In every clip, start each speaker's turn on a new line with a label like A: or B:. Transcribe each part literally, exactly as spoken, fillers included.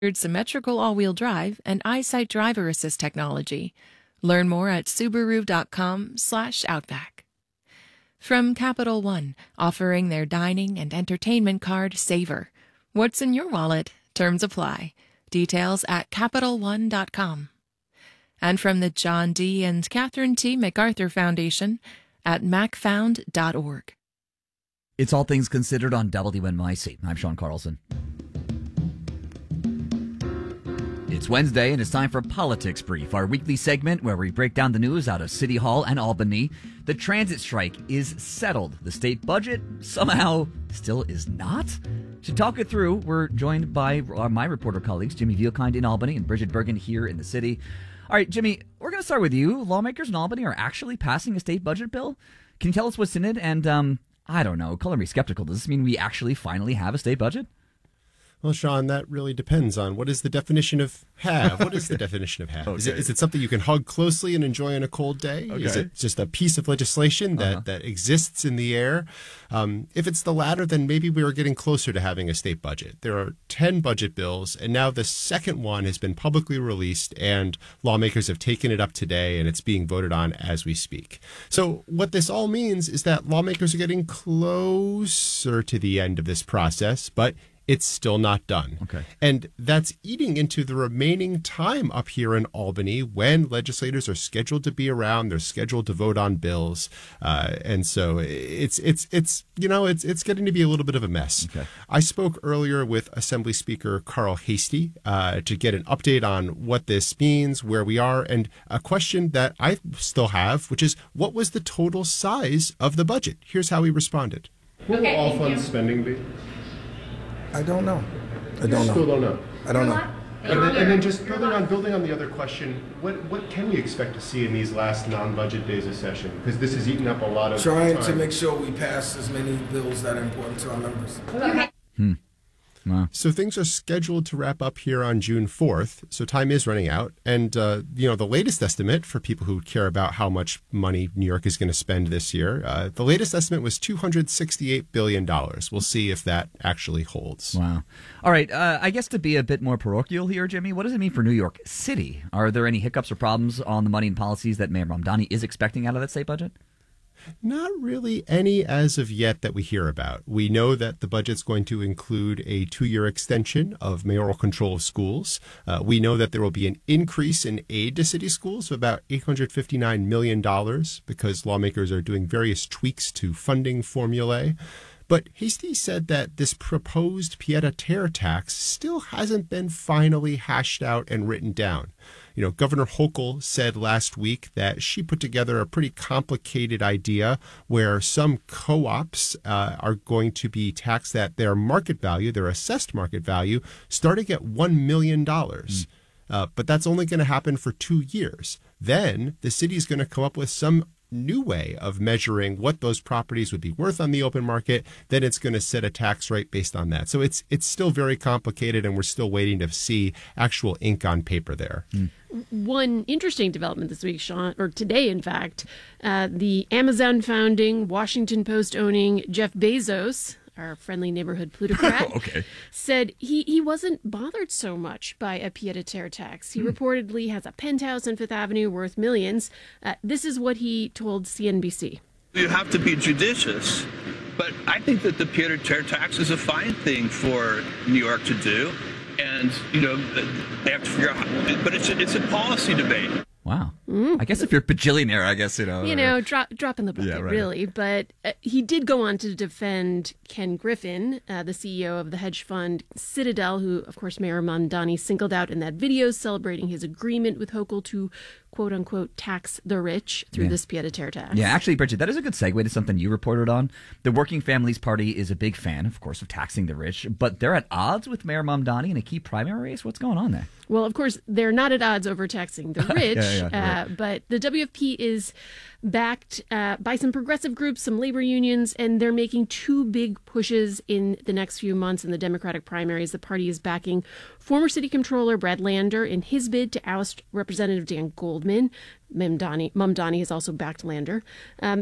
A: symmetrical all-wheel drive, and EyeSight driver assist technology. Learn more at Subaru.com slash Outback. From Capital One, offering their dining and entertainment card Savor. What's in your wallet? Terms apply. Details at Capital One dot com. And from the John D. and Catherine T. MacArthur Foundation at mac found dot org.
B: It's All Things Considered on W N Y C. I'm Sean Carlson. It's Wednesday, and it's time for Politics Brief, our weekly segment where we break down the news out of City Hall and Albany. The transit strike is settled. The state budget somehow still is not. To talk it through, we're joined by my reporter colleagues, Jimmy Vielkind in Albany and Bridget Bergen here in the city. All right, Jimmy, we're going to start with you. Lawmakers in Albany are actually passing a state budget bill. Can you tell us what's in it? And, um, I don't know, color me skeptical. Does this mean we actually finally have a state budget?
C: Well, Sean, that really depends on what is the definition of have. What is
B: Okay.
C: the definition of have?
B: Okay.
C: Is it, is it something you can hug closely and enjoy on a cold day?
B: Okay.
C: Is it just a piece of legislation that,
B: Uh-huh.
C: that exists in the air? Um, if it's the latter, then maybe we are getting closer to having a state budget. There are ten budget bills, and now the second one has been publicly released, and lawmakers have taken it up today, and it's being voted on as we speak. So what this all means is that lawmakers are getting closer to the end of this process, but it's still not done.
B: Okay.
C: And that's eating into the remaining time up here in Albany when legislators are scheduled to be around. They're scheduled to vote on bills. Uh, and so it's, it's, it's, you know, it's, it's getting to be a little bit of a mess.
B: Okay.
C: I spoke earlier with Assembly Speaker Carl Hastie uh, to get an update on what this means, where we are, and a question that I still have, which is what was the total size of the budget? Here's how he responded.
D: What will all fund spending be?
E: I don't know. I
C: You
E: don't
C: still
E: know.
C: don't know.
E: I don't know.
C: And then, and then just building on building on the other question, what what can we expect to see in these last non-budget days of session? Because this has eaten up a lot of
E: Trying
C: time.
E: to make sure we pass as many bills that are important to our members.
B: Hmm. Wow.
C: So things are scheduled to wrap up here on June fourth. So time is running out. And, uh, you know, the latest estimate for people who care about how much money New York is going to spend this year, uh, the latest estimate was two hundred sixty-eight billion dollars. We'll see if that actually holds.
B: Wow. All right. Uh, I guess to be a bit more parochial here, Jimmy, what does it mean for New York City? Are there any hiccups or problems on the money and policies that Mayor Mamdani is expecting out of that state budget?
C: Not really any as of yet that we hear about. We know that the budget's going to include a two-year extension of mayoral control of schools. Uh, we know that there will be an increase in aid to city schools of about eight hundred fifty-nine million dollars because lawmakers are doing various tweaks to funding formulae. But Hastie said that this proposed pied-à-terre tax still hasn't been finally hashed out and written down. You know, Governor Hochul said last week that she put together a pretty complicated idea where some co-ops uh, are going to be taxed at their market value, their assessed market value, starting at one million dollars. Mm. Uh, but that's only going to happen for two years. Then the city is going to come up with some new way of measuring what those properties would be worth on the open market. Then it's going to set a tax rate based on that. So it's it's still very complicated, and we're still waiting to see actual ink on paper there. Mm.
D: One interesting development this week, Sean, or today, in fact, uh, the Amazon founding, Washington Post owning Jeff Bezos, our friendly neighborhood plutocrat,
B: Okay.
D: said he, he wasn't bothered so much by a pied-à-terre tax. He hmm. reportedly has a penthouse on Fifth Avenue worth millions. Uh, this is what he told C N B C.
F: You have to be judicious, but I think that the pied-à-terre tax is a fine thing for New York to do. And, you know, they have to figure out how, but it's a, it's a policy debate.
B: Wow. Mm. I guess if you're a bajillionaire, I guess, you know.
D: You know, drop, drop in the bucket, yeah, right. really. But uh, he did go on to defend Ken Griffin, uh, the C E O of the hedge fund Citadel, who, of course, Mayor Mamdani singled out in that video celebrating his agreement with Hochul to, quote unquote, tax the rich through
B: yeah.
D: this pied-à-terre tax.
B: Yeah, actually, Bridget, that is a good segue to something you reported on. The Working Families Party is a big fan, of course, of taxing the rich, but they're at odds with Mayor Mamdani in a key primary race. What's going on there?
D: Well, of course, they're not at odds over taxing the rich,
B: yeah, yeah,
D: uh, right. but the W F P is backed uh, by some progressive groups, some labor unions, and they're making two big pushes in the next few months in the Democratic primaries. The party is backing former city controller Brad Lander in his bid to oust Representative Dan Goldman. Mamdani, Mamdani has also backed Lander. Um,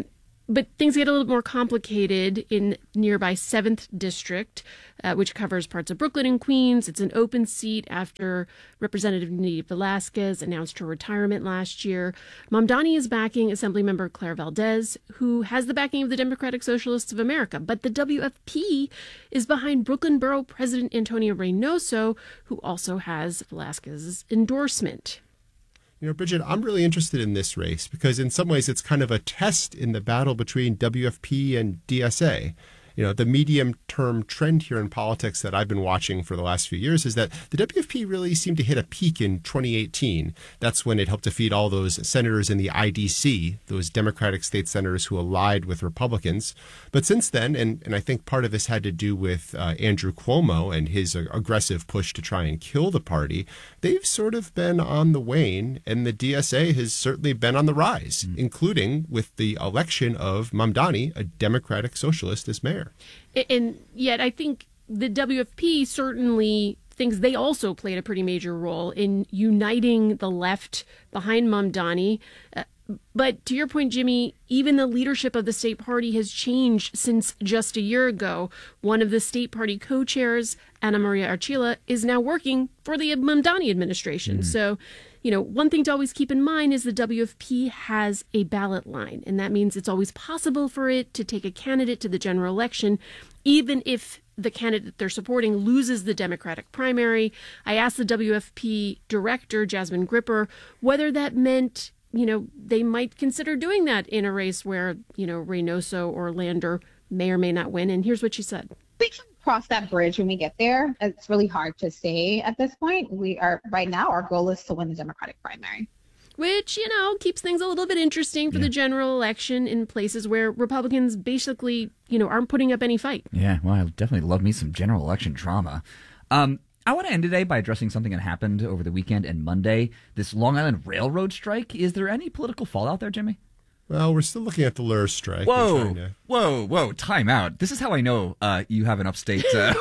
D: But things get a little more complicated in nearby seventh District, uh, which covers parts of Brooklyn and Queens. It's an open seat after Representative Nydia Velázquez announced her retirement last year. Mamdani is backing Assemblymember Claire Valdez, who has the backing of the Democratic Socialists of America. But the W F P is behind Brooklyn Borough President Antonio Reynoso, who also has Velázquez's endorsement.
C: You know, Bridget, I'm really interested in this race because in some ways it's kind of a test in the battle between W F P and D S A. You know, the medium-term trend here in politics that I've been watching for the last few years is that the W F P really seemed to hit a peak in twenty eighteen. That's when it helped defeat all those senators in the I D C, those Democratic state senators who allied with Republicans. But since then, and, and I think part of this had to do with uh, Andrew Cuomo and his uh, aggressive push to try and kill the party, they've sort of been on the wane, and the D S A has certainly been on the rise, mm. including with the election of Mamdani, a Democratic socialist, as mayor.
D: And yet I think the W F P certainly thinks they also played a pretty major role in uniting the left behind Mamdani. Uh, but to your point, Jimmy, even the leadership of the state party has changed since just a year ago. One of the state party co-chairs, Ana Maria Archila, is now working for the Mamdani administration. Mm. So, you know, one thing to always keep in mind is the W F P has a ballot line, and that means it's always possible for it to take a candidate to the general election, even if the candidate they're supporting loses the Democratic primary. I asked the W F P director, Jasmine Gripper, whether that meant, you know, they might consider doing that in a race where, you know, Reynoso or Lander may or may not win. And here's what she said.
G: We can cross that bridge when we get there. It's really hard to say at this point. We are right now, our goal is to win the Democratic primary.
D: Which, you know, keeps things a little bit interesting for yeah. the general election in places where Republicans basically, you know, aren't putting up any fight.
B: Yeah, well, I definitely love me some general election drama. Um, I want to end today by addressing something that happened over the weekend and Monday. This Long Island Railroad strike. Is there any political fallout there, Jimmy?
C: Well, we're still looking at the L U R strike.
B: Whoa,
C: to...
B: whoa, whoa, time out. This is how I know uh, you have an upstate. Uh,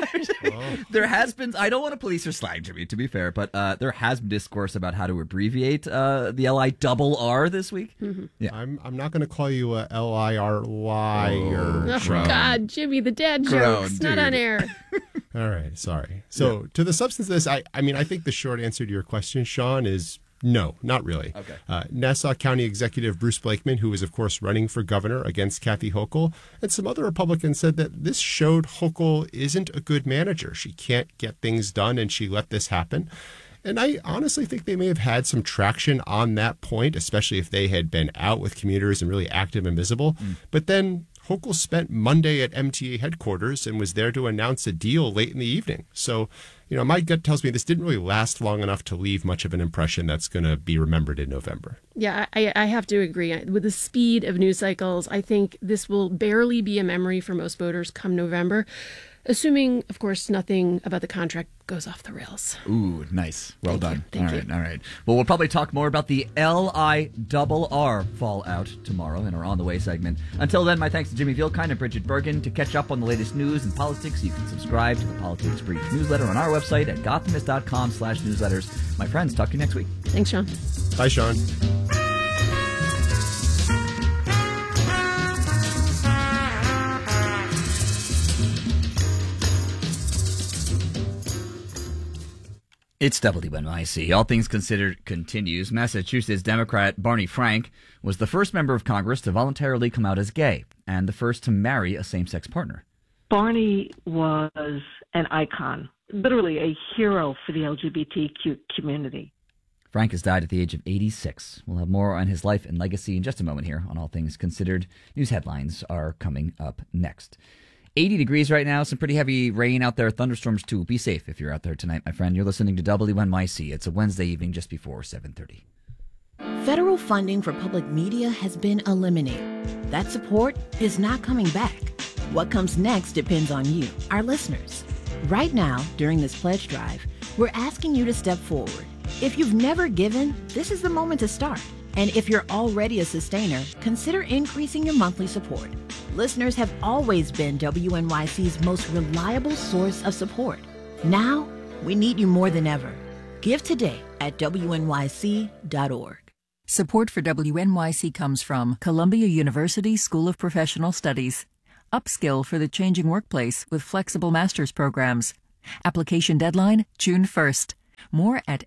B: oh. There has been, I don't want to police or slag, Jimmy, to be fair, but uh, there has been discourse about how to abbreviate uh, the L I double R this week.
D: Mm-hmm.
C: Yeah. I'm I'm not going to call you a L I R liar.
D: Oh, oh God, Jimmy, the dad jokes, not on air.
C: All right, sorry. So yeah. to the substance of this, I, I mean, I think the short answer to your question, Sean, is no, not really.
B: Okay.
C: Uh, Nassau County Executive Bruce Blakeman, who was, of course, running for governor against Kathy Hochul, and some other Republicans said that this showed Hochul isn't a good manager. She can't get things done, and she let this happen. And I honestly think they may have had some traction on that point, especially if they had been out with commuters and really active and visible. Mm. But then Hochul spent Monday at M T A headquarters and was there to announce a deal late in the evening. So, you know, my gut tells me this didn't really last long enough to leave much of an impression that's going to be remembered in November.
D: Yeah, I, I have to agree. With the speed of news cycles, I think this will barely be a memory for most voters come November. Assuming, of course, nothing about the contract goes off the rails.
B: Ooh, nice. Well
D: Thank
B: done.
D: You. Thank
B: all
D: you.
B: right, all right. Well, we'll probably talk more about the L I R R fallout tomorrow in our On the Way segment. Until then, my thanks to Jimmy Vielkind and Bridget Bergen. To catch up on the latest news and politics, you can subscribe to the Politics Brief newsletter on our website at gothamist.com slash newsletters. My friends, talk to you next week.
D: Thanks, Sean.
C: Bye, Sean.
B: It's W N Y C. All Things Considered continues. Massachusetts Democrat Barney Frank was the first member of Congress to voluntarily come out as gay and the first to marry a same-sex partner.
H: Barney was an icon, literally a hero for the L G B T Q community.
B: Frank has died at the age of eighty-six. We'll have more on his life and legacy in just a moment here on All Things Considered. News headlines are coming up next. eighty degrees right now, some pretty heavy rain out there, thunderstorms too. Be safe if you're out there tonight, my friend. You're listening to W N Y C. It's a Wednesday evening just before seven thirty.
I: Federal funding for public media has been eliminated. That support is not coming back. What comes next depends on you, our listeners. Right now, during this pledge drive, we're asking you to step forward. If you've never given, this is the moment to start. And if you're already a sustainer, consider increasing your monthly support. Listeners have always been W N Y C's most reliable source of support. Now, we need you more than ever. Give today at W N Y C dot org.
J: Support for W N Y C comes from Columbia University School of Professional Studies. Upskill for the changing workplace with flexible master's programs. Application deadline June first. More at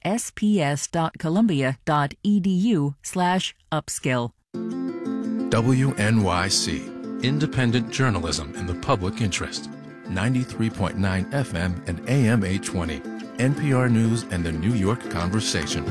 J: sps.columbia.edu slash upskill.
K: W N Y C, independent journalism in the public interest. ninety-three point nine F M and A M eight twenty. N P R News and the New York Conversation.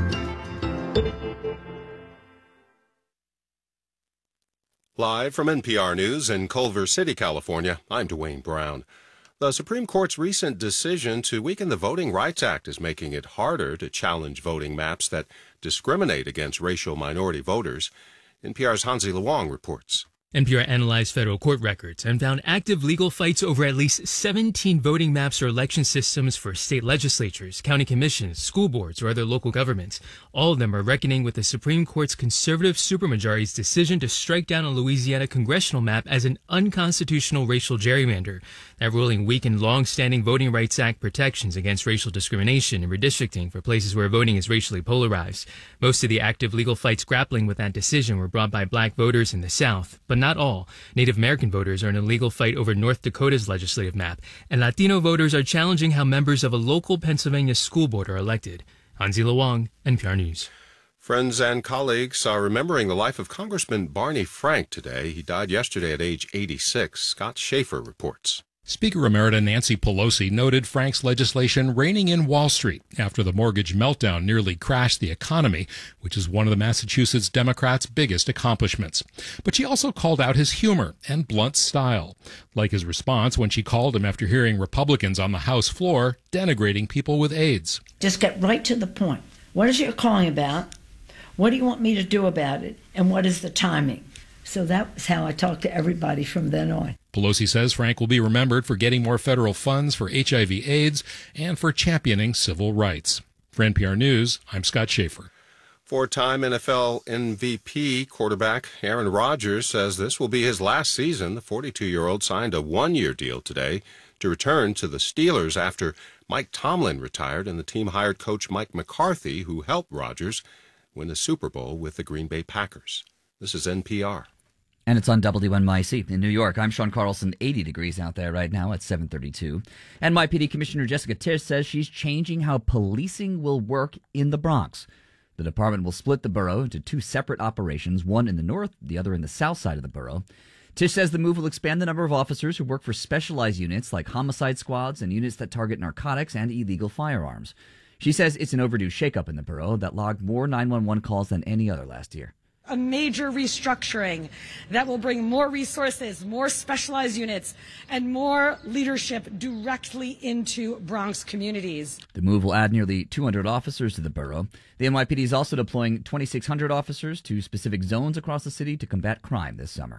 L: Live from N P R News in Culver City, California, I'm Dwayne Brown. The Supreme Court's recent decision to weaken the Voting Rights Act is making it harder to challenge voting maps that discriminate against racial minority voters. N P R's Hansi Luong reports.
M: N P R analyzed federal court records and found active legal fights over at least seventeen voting maps or election systems for state legislatures, county commissions, school boards, or other local governments. All of them are reckoning with the Supreme Court's conservative supermajority's decision to strike down a Louisiana congressional map as an unconstitutional racial gerrymander. That ruling weakened long-standing Voting Rights Act protections against racial discrimination and redistricting for places where voting is racially polarized. Most of the active legal fights grappling with that decision were brought by black voters in the South, but not all. Native American voters are in a legal fight over North Dakota's legislative map, and Latino voters are challenging how members of a local Pennsylvania school board are elected. Hansi Luong, N P R News.
L: Friends and colleagues are remembering the life of Congressman Barney Frank today. He died yesterday at age eighty-six. Scott Schaefer reports.
N: Speaker Emerita Nancy Pelosi noted Frank's legislation reining in Wall Street after the mortgage meltdown nearly crashed the economy, which is one of the Massachusetts Democrats' biggest accomplishments. But she also called out his humor and blunt style, like his response when she called him after hearing Republicans on the House floor denigrating people with AIDS.
O: Just get right to the point. What is your calling about? What do you want me to do about it? And what is the timing? So that was how I talked to everybody from then on.
N: Pelosi says Frank will be remembered for getting more federal funds for H I V AIDS and for championing civil rights. For N P R News, I'm Scott Schaefer.
L: Four-time N F L M V P quarterback Aaron Rodgers says this will be his last season. The forty-two-year-old signed a one-year deal today to return to the Steelers after Mike Tomlin retired and the team hired coach Mike McCarthy, who helped Rodgers win the Super Bowl with the Green Bay Packers. This is N P R.
B: And it's on W N Y C in New York. I'm Sean Carlson, eighty degrees out there right now at seven thirty-two. N Y P D Commissioner Jessica Tisch says she's changing how policing will work in the Bronx. The department will split the borough into two separate operations, one in the north, the other in the south side of the borough. Tisch says the move will expand the number of officers who work for specialized units like homicide squads and units that target narcotics and illegal firearms. She says it's an overdue shakeup in the borough that logged more nine one one calls than any other last year.
P: A major restructuring that will bring more resources, more specialized units, and more leadership directly into Bronx communities.
B: The move will add nearly two hundred officers to the borough. The N Y P D is also deploying twenty-six hundred officers to specific zones across the city to combat crime this summer.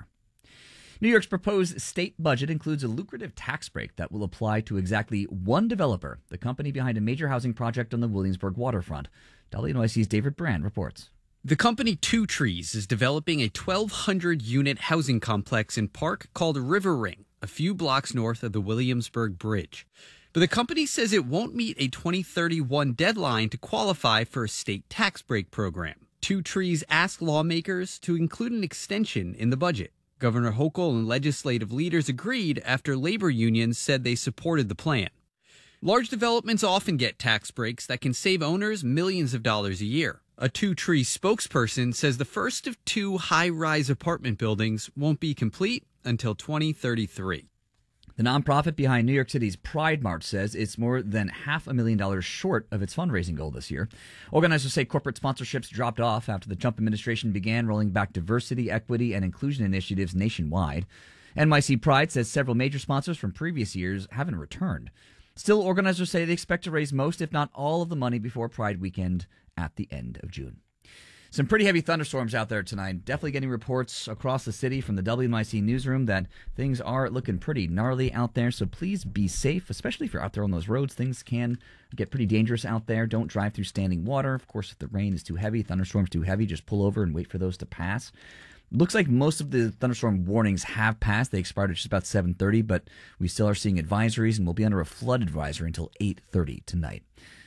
B: New York's proposed state budget includes a lucrative tax break that will apply to exactly one developer, the company behind a major housing project on the Williamsburg waterfront. W N Y C's David Brand reports.
Q: The company Two Trees is developing a twelve hundred unit housing complex in Park called River Ring, a few blocks north of the Williamsburg Bridge. But the company says it won't meet a twenty thirty-one deadline to qualify for a state tax break program. Two Trees asked lawmakers to include an extension in the budget. Governor Hochul and legislative leaders agreed after labor unions said they supported the plan. Large developments often get tax breaks that can save owners millions of dollars a year. A Two Trees spokesperson says the first of two high-rise apartment buildings won't be complete until twenty thirty-three.
B: The nonprofit behind New York City's Pride March says it's more than half a million dollars short of its fundraising goal this year. Organizers say corporate sponsorships dropped off after the Trump administration began rolling back diversity, equity, and inclusion initiatives nationwide. N Y C Pride says several major sponsors from previous years haven't returned. Still, organizers say they expect to raise most, if not all, of the money before Pride weekend at the end of June. Some pretty heavy thunderstorms out there tonight. Definitely getting reports across the city from the W N Y C newsroom that things are looking pretty gnarly out there. So please be safe, especially if you're out there on those roads. Things can get pretty dangerous out there. Don't drive through standing water. Of course, if the rain is too heavy, thunderstorms too heavy, just pull over and wait for those to pass. Looks like most of the thunderstorm warnings have passed. They expired at just about seven thirty, but we still are seeing advisories, and we'll be under a flood advisory until eight thirty tonight.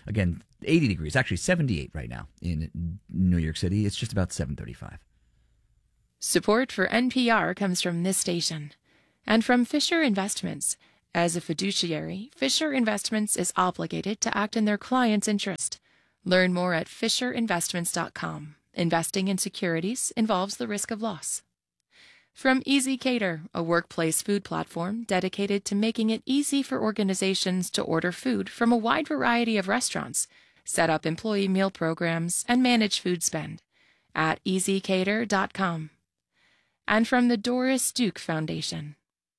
B: Again, eighty degrees, actually seventy-eight right now in New York City. It's just about seven thirty-five.
A: Support for N P R comes from this station and from Fisher Investments. As a fiduciary, Fisher Investments is obligated to act in their client's interest. Learn more at fisher investments dot com. Investing in securities involves the risk of loss. From Easy Cater, a workplace food platform dedicated to making it easy for organizations to order food from a wide variety of restaurants, set up employee meal programs, and manage food spend at easy cater dot com. And from the Doris Duke Foundation.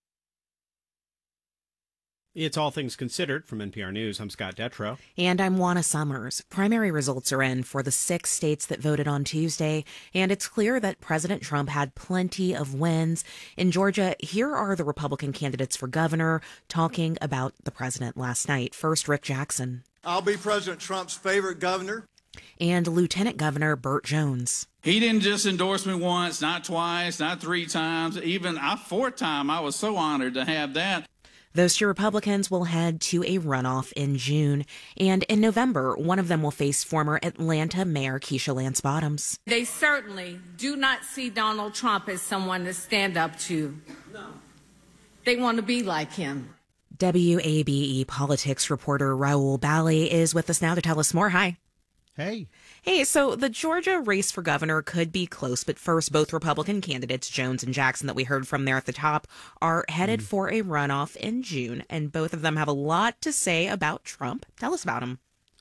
R: It's All Things Considered from N P R News. I'm Scott Detrow.
S: And I'm Juana Summers. Primary results are in for the six states that voted on Tuesday, and it's clear that President Trump had plenty of wins. In Georgia, here are the Republican candidates for governor talking about the president last night. First, Rick Jackson.
T: I'll be President Trump's favorite governor.
S: And Lieutenant Governor Burt Jones.
U: He didn't just endorse me once, not twice, not three times, even a fourth time. I was so honored to have that.
S: Those two Republicans will head to a runoff in June. And in November, one of them will face former Atlanta Mayor Keisha Lance Bottoms.
V: They certainly do not see Donald Trump as someone to stand up to. No. They want to be like him.
S: W A B E politics reporter Raul Bali is with us now to tell us more. Hi.
R: Hey.
S: Hey, so the Georgia race for governor could be close, but first, both Republican candidates, Jones and Jackson, that we heard from there at the top, are headed mm. for a runoff in June, and both of them have a lot to say about Trump. Tell us about him.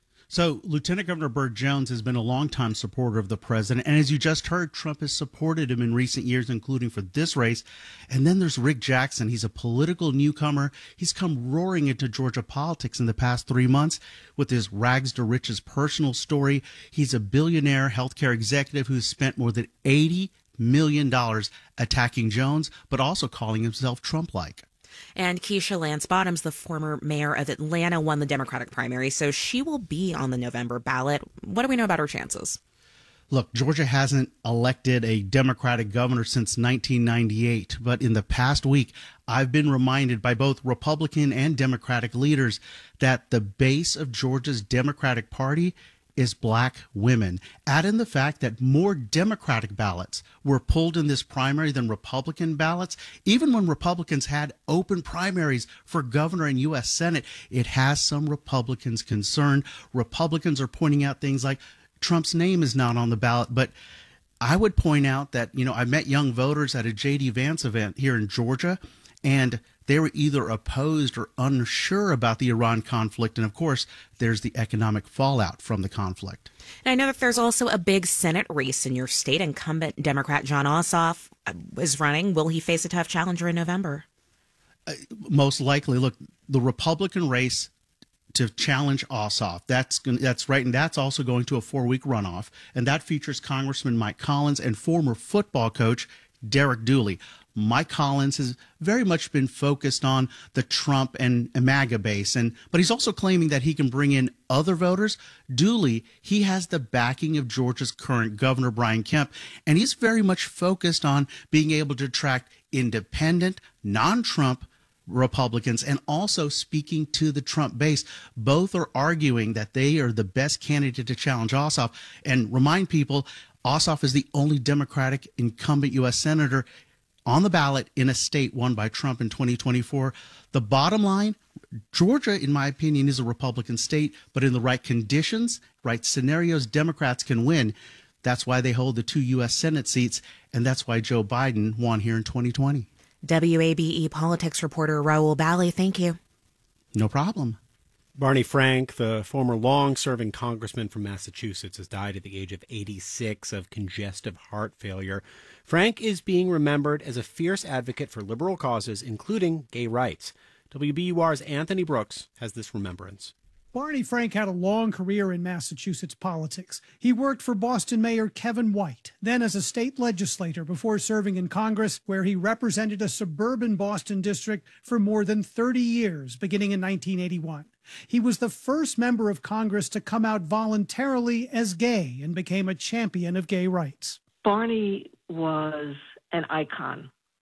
W: So Lieutenant Governor Burt Jones has been a longtime supporter of the president. And as you just heard, Trump has supported him in recent years, including for this race. And then there's Rick Jackson. He's a political newcomer. He's come roaring into Georgia politics in the past three months with his rags to riches personal story. He's a billionaire healthcare executive who's spent more than eighty million dollars attacking Jones, but also calling himself Trump-like.
S: And Keisha Lance Bottoms, the former mayor of Atlanta, won the Democratic primary, so she will be on the November ballot. What do we know about her chances?
W: Look, Georgia hasn't elected a Democratic governor since nineteen ninety-eight, but in the past week, I've been reminded by both Republican and Democratic leaders that the base of Georgia's Democratic Party is black women. Add in the fact that more Democratic ballots were pulled in this primary than Republican ballots. Even when Republicans had open primaries for governor and U S Senate, it has some Republicans concerned. Republicans are pointing out things like Trump's name is not on the ballot, but I would point out that, you know, I met young voters at a J D Vance event here in Georgia, and they were either opposed or unsure about the Iran conflict. And of course, there's the economic fallout from the conflict.
S: And I know that there's also a big Senate race in your state. Incumbent Democrat Jon Ossoff is running. Will he face a tough challenger in November?
W: Uh, most likely. Look, the Republican race to challenge Ossoff, that's that's right, and that's also going to a four-week runoff, and that features Congressman Mike Collins and former football coach Derek Dooley. Mike Collins has very much been focused on the Trump and MAGA base, and but he's also claiming that he can bring in other voters. Dooley, he has the backing of Georgia's current governor, Brian Kemp, and he's very much focused on being able to attract independent, non-Trump Republicans and also speaking to the Trump base. Both are arguing that they are the best candidate to challenge Ossoff. And remind people, Ossoff is the only Democratic incumbent U S senator on the ballot in a state won by Trump in twenty twenty-four. The bottom line, Georgia, in my opinion, is a Republican state, but in the right conditions, right scenarios, Democrats can win. That's why they hold the two U S Senate seats, and that's why Joe Biden won here in twenty twenty.
S: W A B E politics reporter Raul Bali, thank you.
W: No problem.
R: Barney Frank, the former long-serving congressman from Massachusetts, has died at the age of eighty-six of congestive heart failure. Frank is being remembered as a fierce advocate for liberal causes, including gay rights. W B U R's Anthony Brooks has this remembrance.
X: Barney Frank had a long career in Massachusetts politics. He worked for Boston Mayor Kevin White, then as a state legislator before serving in Congress, where he represented a suburban Boston district for more than thirty years, beginning in nineteen eighty-one. He was the first member of Congress to come out voluntarily as gay and became a champion of gay rights.
H: Barney was an icon.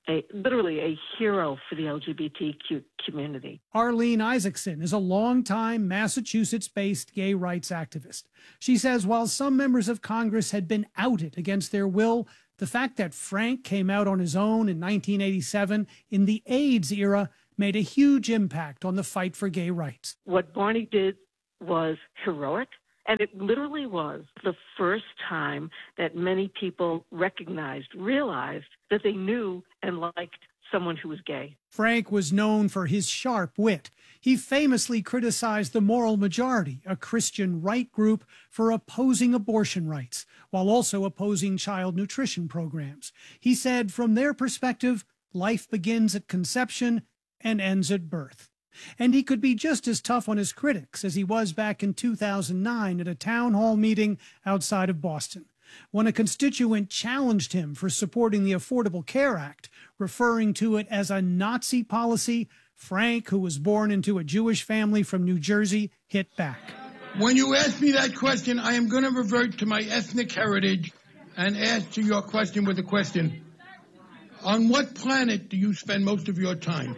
H: a literally a hero for the L G B T Q community.
X: Arlene Isaacson is a longtime Massachusetts-based gay rights activist. She says while some members of Congress had been outed against their will, the fact that Frank came out on his own in nineteen eighty-seven in the AIDS era made a huge impact on the fight for gay rights.
H: What Barney did was heroic, and it literally was the first time that many people recognized, realized that they knew and liked someone who was gay.
X: Frank was known for his sharp wit. He famously criticized the Moral Majority, a Christian right group, for opposing abortion rights, while also opposing child nutrition programs. He said, from their perspective, life begins at conception and ends at birth. And he could be just as tough on his critics as he was back in two thousand nine at a town hall meeting outside of Boston, when a constituent challenged him for supporting the Affordable Care Act, referring to it as a Nazi policy. Frank, who was born into a Jewish family from New Jersey, hit back.
D: When you ask me that question, I am going to revert to my ethnic heritage and answer your question with a question. On what planet do you spend most of your time?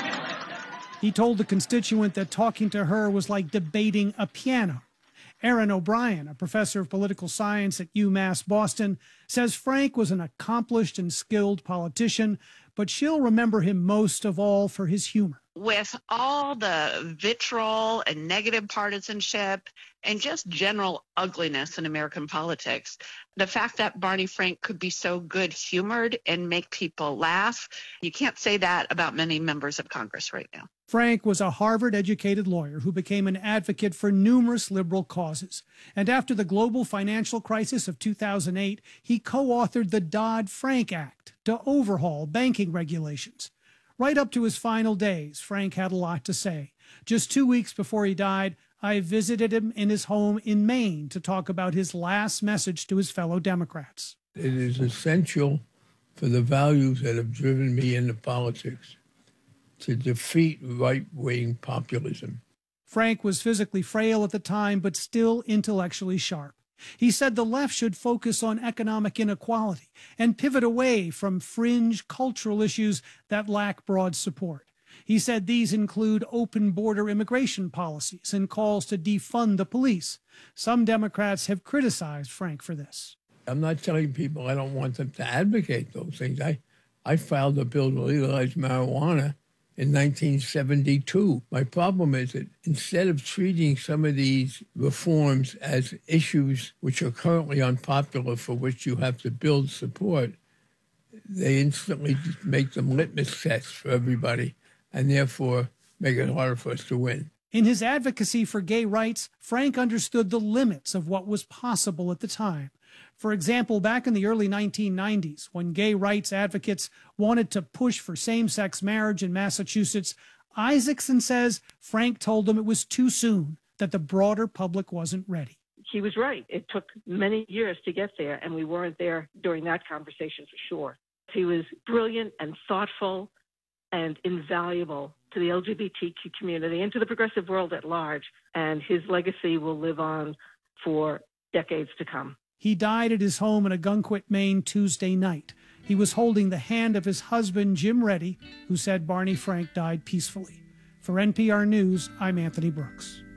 X: He told the constituent that talking to her was like debating a piano. Erin O'Brien, a professor of political science at UMass Boston, says Frank was an accomplished and skilled politician, but she'll remember him most of all for his humor.
E: With all the vitriol and negative partisanship and just general ugliness in American politics, the fact that Barney Frank could be so good-humored and make people laugh, you can't say that about many members of Congress right now.
X: Frank was a Harvard-educated lawyer who became an advocate for numerous liberal causes. And after the global financial crisis of two thousand eight, he co-authored the Dodd-Frank Act to overhaul banking regulations. Right up to his final days, Frank had a lot to say. Just two weeks before he died, I visited him in his home in Maine to talk about his last message to his fellow Democrats.
F: It is essential for the values that have driven me into politics to defeat right-wing populism.
X: Frank was physically frail at the time, but still intellectually sharp. He said the left should focus on economic inequality and pivot away from fringe cultural issues that lack broad support. He said these include open border immigration policies and calls to defund the police. Some Democrats have criticized Frank for this.
F: I'm not telling people I don't want them to advocate those things. I, I filed a bill to legalize marijuana in nineteen seventy-two. My problem is that instead of treating some of these reforms as issues which are currently unpopular, for which you have to build support, they instantly just make them litmus tests for everybody and therefore make it harder for us to win.
X: In his advocacy for gay rights, Frank understood the limits of what was possible at the time. For example, back in the early nineteen nineties, when gay rights advocates wanted to push for same-sex marriage in Massachusetts, Isaacson says Frank told them it was too soon, that the broader public wasn't ready.
H: He was right. It took many years to get there, and we weren't there during that conversation for sure. He was brilliant and thoughtful and invaluable to the L G B T Q community and to the progressive world at large, and his legacy will live on for decades to come.
X: He died at his home in Ogunquit, Maine, Tuesday night. He was holding the hand of his husband, Jim Reddy, who said Barney Frank died peacefully. For N P R News, I'm Anthony Brooks.